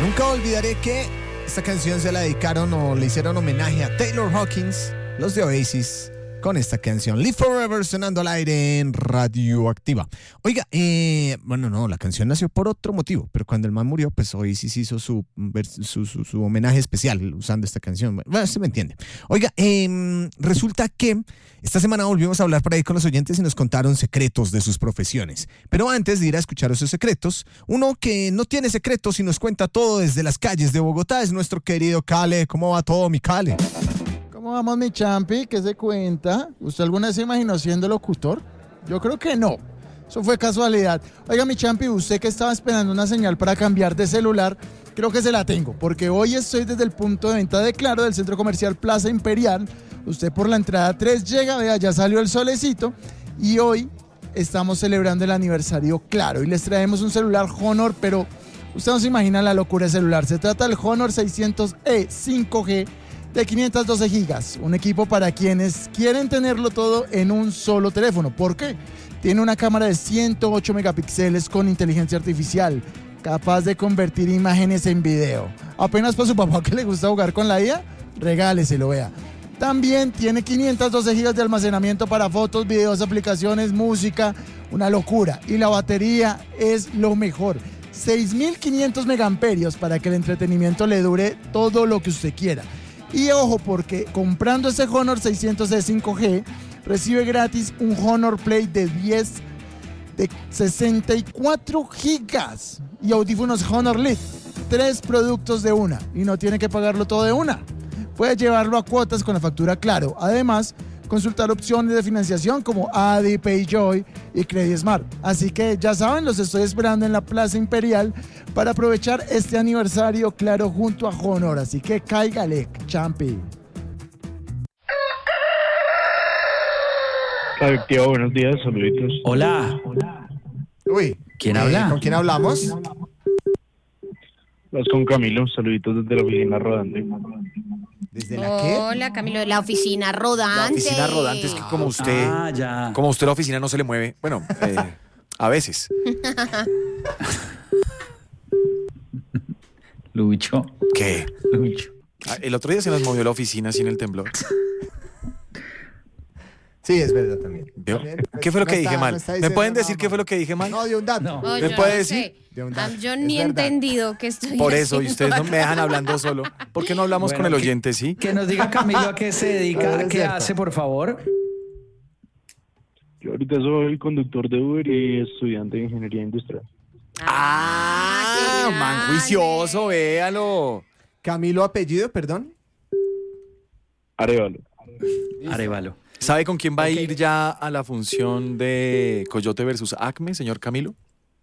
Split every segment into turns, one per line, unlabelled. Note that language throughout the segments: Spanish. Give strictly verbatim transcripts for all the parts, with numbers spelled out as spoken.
Nunca olvidaré que esta canción se la dedicaron o le hicieron homenaje a Taylor Hawkins, los de Oasis, con esta canción Live Forever sonando al aire en Radioactiva. Oiga, eh, bueno, no, la canción nació por otro motivo, pero cuando el man murió, pues Oasis hizo su, su, su, su homenaje especial usando esta canción. Bueno, se me entiende. Oiga, eh, resulta que esta semana volvimos a hablar por ahí con los oyentes y nos contaron secretos de sus profesiones. Pero antes de ir a escuchar esos secretos, uno que no tiene secretos y nos cuenta todo desde las calles de Bogotá es nuestro querido Cale. ¿Cómo va todo, mi Cale?
¿Cómo vamos, mi champi? ¿Qué se cuenta? ¿Usted alguna vez se imaginó siendo locutor? Yo creo que no. Eso fue casualidad. Oiga, mi champi, usted que estaba esperando una señal para cambiar de celular, creo que se la tengo, porque hoy estoy desde el punto de venta de Claro del Centro Comercial Plaza Imperial. Usted por la entrada tres llega, vea, ya salió el solecito, y hoy estamos celebrando el aniversario Claro, y les traemos un celular Honor, pero usted no se imagina la locura de celular. Se trata del Honor seiscientos E cinco G, de quinientos doce gigas, un equipo para quienes quieren tenerlo todo en un solo teléfono. ¿Por qué? Tiene una cámara de ciento ocho megapíxeles con inteligencia artificial, capaz de convertir imágenes en video. Apenas para su papá que le gusta jugar con la I A, regáleselo, vea. También tiene quinientos doce gigas de almacenamiento para fotos, videos, aplicaciones, música, una locura. Y la batería es lo mejor, seis mil quinientos megamperios para que el entretenimiento le dure todo lo que usted quiera. Y ojo, porque comprando ese Honor seiscientos E cinco G, recibe gratis un Honor Play de diez, de sesenta y cuatro gigas y audífonos Honor Lead. Tres productos de una y no tiene que pagarlo todo de una. Puede llevarlo a cuotas con la factura Claro. Además, consultar opciones de financiación como A D I, PayJoy y Credit Smart. Así que ya saben, los estoy esperando en la Plaza Imperial para aprovechar este aniversario Claro junto a Honor. Así que cáigale, champi.
Radioactiva, buenos días, saluditos.
Hola.
Uy,
¿Quién
eh,
habla?
¿Con quién hablamos?
Vas con Camilo, saluditos desde la oficina rodante.
¿Desde la qué?
Hola, Camilo, de la oficina
La
rodante.
oficina rodante es que como usted,
Ah, ya.
como usted la oficina no se le mueve. Bueno, eh, a veces.
Lucho.
¿Qué?
Lucho.
Ah, El otro día se nos movió la oficina sin el temblor.
Sí, es verdad también.
¿Vio?
También, pues,
¿Qué fue lo
no
que
está-
dije
no
mal?
está
¿Me
diciendo
pueden
nada
decir qué fue
malo.
lo que dije mal?
No, de un dato.
No.
Oh,
¿Me
yo
puede
no
decir?
sé.
De un
Ah,
dato.
yo
Es
ni he
verdad.
entendido que estoy
Por eso, y
haciendo
ustedes no me
acá.
dejan hablando solo. ¿Por qué no hablamos
Bueno,
con el
que-
oyente, sí?
Que nos diga Camilo a qué se
A ver,
dedica,
es
qué
cierto.
hace, por favor.
Yo ahorita soy conductor de Uber y estudiante de ingeniería industrial.
Ah,
qué
man
grande.
juicioso, véalo.
Camilo, apellido, perdón.
Arevalo.
Arevalo.
¿Sabe con quién va a ir ya a la función de Coyote versus Acme, señor Camilo?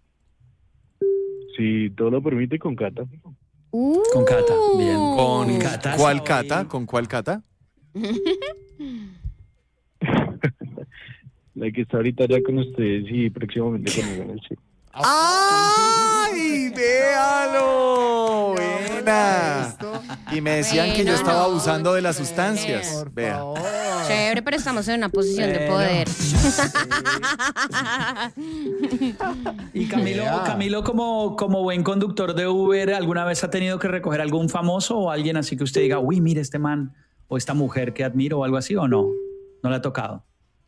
Si todo lo permite, con Cata.
Uh.
Con Cata. Bien.
¿Con
Cata
cuál
sabe.
cata? ¿Con cuál cata?
La que está ahorita ya con ustedes y próximamente conmigo en el cine.
¡Ay, véalo! Buena. Y me decían que yo
Bueno,
estaba
no,
abusando de las
chévere.
sustancias.
Por
Vea.
favor.
Chévere, pero estamos en una posición de
Bueno.
poder.
Y Camilo,
Vea.
Camilo como, como buen conductor de Uber, ¿alguna vez ha tenido que recoger algún famoso o alguien así que usted diga, uy, mire este man o esta mujer que admiro o algo así, o no? ¿No le ha tocado?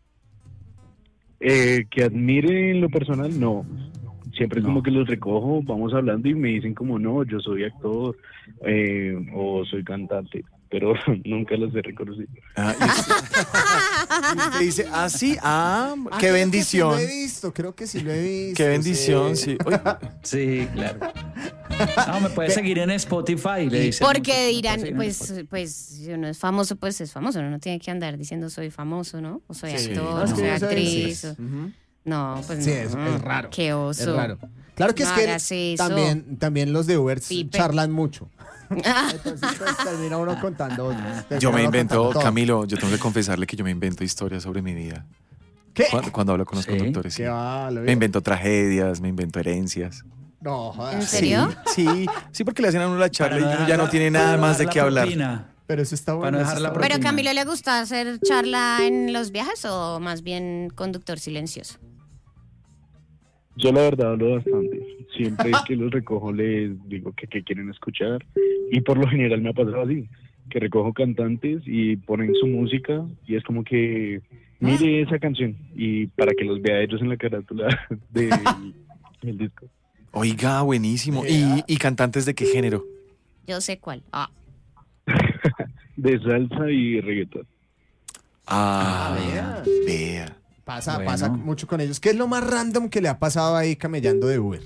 Eh, que admire en lo personal, no. Siempre es
No.
como que los recojo, vamos hablando y me dicen como, no, yo soy actor eh, o soy cantante, pero nunca los he reconocido.
Ah, y usted, y usted dice, ah, sí, ah,
Ah,
qué
creo
bendición.
Que sí lo he visto, creo que sí lo he visto.
Qué bendición, sí. Oye,
Sí, claro. No, me puede seguir en Spotify. Le dice
Porque
mucho,
dirán,
me puede seguir en
pues, pues, si uno es famoso, pues es famoso. Uno no tiene que andar diciendo soy famoso, ¿no? O soy
Sí,
actor,
no.
o soy
Eso es-
actriz.
sí.
o-
Ujú.
No, pues
Sí,
no.
es, es raro.
Qué
Es
oso.
raro. Claro que
No
es que
hagas eso.
también, también los de Uber
Pipe.
charlan mucho. Entonces pues, termina uno contando. termina
yo me
uno
invento,
contando todo.
Camilo, yo tengo que confesarle que yo me invento historias sobre mi vida.
¿Qué?
Cuando, cuando hablo con los
Sí.
conductores, sí.
¿Qué va? ¿Lo
Me
vio?
invento tragedias, me invento herencias.
No, jodas.
¿En serio?
Sí, sí, sí, porque le hacen a uno la charla
Para
y
no
uno ya
dejar
no
la-
tiene
para
nada
no
más
dejar
de
la
qué hablar.
propina.
Pero eso está bueno.
Para no
eso
dejar la
está
propina.
¿Pero
bueno.
a Camilo le gusta hacer charla en los viajes o más bien conductor silencioso?
Yo la verdad hablo bastante. Si siempre que los recojo les digo que, que quieren escuchar y por lo general me ha pasado así, que recojo cantantes y ponen su música y es como que mire esa canción y para que los vea ellos en la carátula del, del disco.
Oiga, buenísimo. ¿Y, ¿Y cantantes de qué género?
Yo sé cuál. Ah.
De salsa y reggaetón.
Ah,
vea.
vea.
Pasa,
Bueno.
pasa mucho con ellos. ¿Qué es lo más random que le ha pasado ahí camellando de Uber?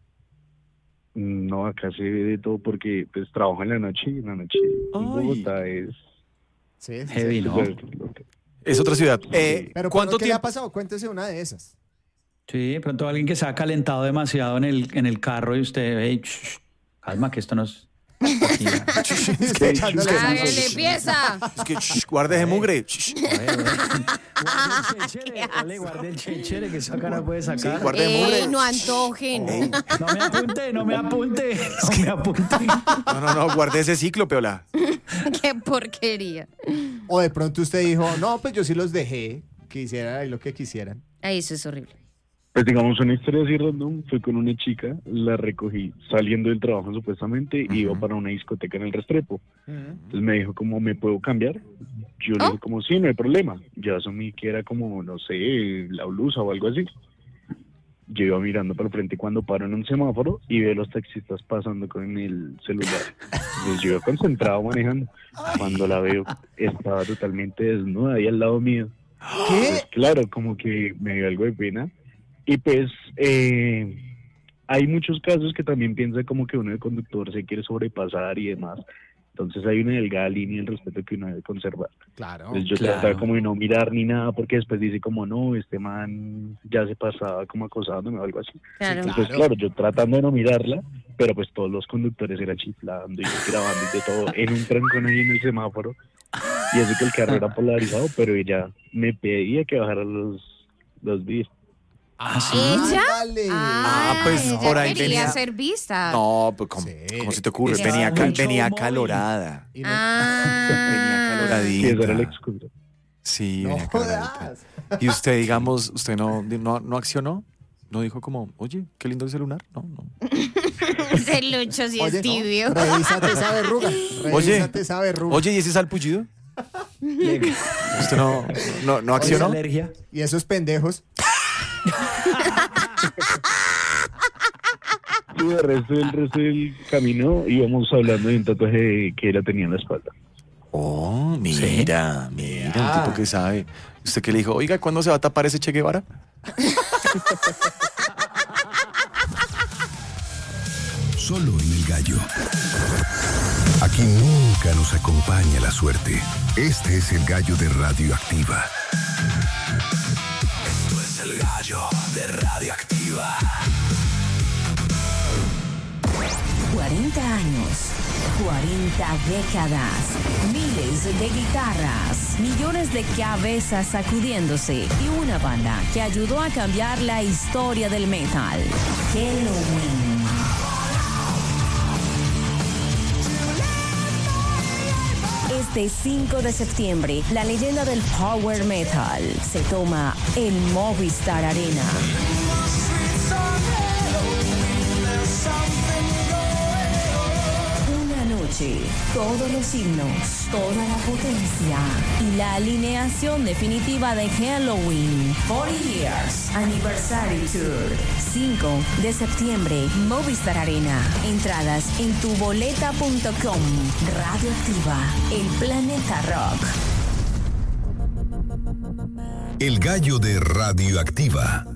No, acá se ve de todo porque pues trabajo en la noche y en la noche en
Ay.
Bogotá es
Sí, sí,
Heavy,
sí.
¿no?
súper loca.
Es otra ciudad. Eh,
Pero
¿Cuánto
¿qué le ha
tiempo?
pasado? Cuéntese una de esas.
Sí, de pronto alguien que se ha calentado demasiado en el, en el carro y usted, hey, shh, calma, que esto no es... aquí,
Es que,
Echándole
es que-
¡Hágale pieza!
es que, shh, guarde ese mugre. Shh,
Guarde el chéchere, ole, guarde el chéchere, que eso acá no puede
sí,
sacar.
guarde ese mugre.
¡Ey, no antojen!
Ey,
No me apunte, no me apunte, no me apunte.
No, no, no, guarde ese ciclo, peola.
¡Qué porquería!
O de pronto usted dijo, no, pues yo sí los dejé, que hicieran ahí lo que quisieran.
Ay, eso es horrible.
Pues digamos una historia así random, fue con una chica, la recogí saliendo del trabajo supuestamente y iba para una discoteca en el Restrepo. Entonces me dijo como, ¿me puedo cambiar? Yo le
¿Oh?
dije como, sí, no hay problema. Yo asumí que era como, no sé, la blusa o algo así. Yo iba mirando para el frente cuando paro en un semáforo y veo a los taxistas pasando con el celular. Entonces yo iba concentrado manejando. Cuando la veo, estaba totalmente desnuda ahí al lado mío.
¿Qué?
Pues claro, como que me dio algo de pena. Y pues eh, hay muchos casos que también piensa como que uno de conductor se quiere sobrepasar y demás. Entonces hay una delgada línea el respeto que uno debe conservar.
Claro.
Entonces yo
claro.
trataba como de no mirar ni nada porque después dice como no, este man ya se pasaba como acosándome o algo así.
Claro.
Entonces claro, yo tratando de no mirarla, pero pues todos los conductores eran chiflando y grabando y de todo en un trancón ahí en el semáforo. Y eso que el carro era polarizado, pero ella me pedía que bajara los, los vidrios.
Ah, sí.
¿Ella?
Dale.
Ah, pues,
ella
por ahí
quería
venía-
ser vista.
No, pues, ¿cómo,
Sí.
cómo se te ocurre?
Estaba
Venía, cal-
mucho
venía
móvil.
calorada.
Y no-
Ah.
Venía
Y esa era la
caloradita.
excusa.
Sí,
no
venía caloradita.
jodas.
Y usted, digamos, usted no, no, no accionó, no dijo como, oye, qué lindo el celular. No, no.
Ese Lucho sí
Oye,
es tibio.
revísate esa verruga.
Oye,
Revísate esa verruga.
Oye, ¿y ese salpullido?
Le-
¿Usted no, no, no
¿Oye,
accionó?
alergia?
Y esos pendejos.
Sí, el resto, el resto del camino íbamos hablando de un tatuaje que ella tenía en la espalda.
Oh, mira, mira, un
Ah.
tipo que sabe. ¿Usted qué le dijo? Oiga, ¿cuándo se va a tapar ese Che Guevara?
Solo en El Gallo. Aquí nunca nos acompaña la suerte. Este es el Gallo de Radioactiva. Esto es el Gallo de Radioactiva.
cuarenta años, cuarenta décadas, miles de guitarras, millones de cabezas sacudiéndose y una banda que ayudó a cambiar la historia del metal. Halloween. Este cinco de septiembre, la leyenda del power metal se toma el Movistar Arena. Una noche, todos los himnos, toda la potencia y la alineación definitiva de Halloween. cuarenta Years Anniversary Tour. cinco de septiembre, Movistar Arena. Entradas en tuboleta punto com. Radioactiva, el planeta rock.
El Gallo de Radioactiva.